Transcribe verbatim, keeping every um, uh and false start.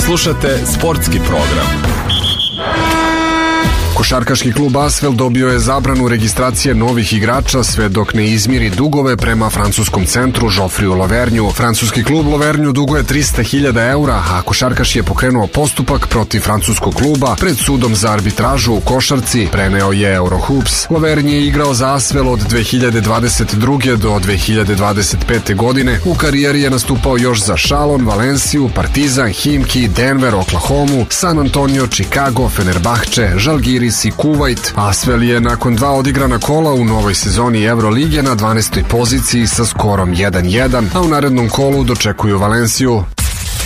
Slušate sportski program. Košarkaški klub Asvel dobio je zabranu registracije novih igrača sve dok ne izmiri dugove prema francuskom centru Žofriju Lovernju. Francuski klub Lovernju duguje trista hiljada eura, a košarkaš je pokrenuo postupak protiv francuskog kluba pred sudom za arbitražu u košarci, preneo je Eurohoops. Lovernj je igrao za Asvel od dve hiljade dvadeset druge do dve hiljade dvadeset pete godine. U karijeri je nastupao još za Šalon, Valenciju, Partizan, Himki, Denver, Oklahomu, San Antonio, Chicago, Fenerbahče, Žalgiris i Kuvajt. Asvel je nakon dva odigrana kola u novoj sezoni Evrolige na dvanaestoj poziciji sa skorom jedan jedan, a u narednom kolu dočekuju Valenciju.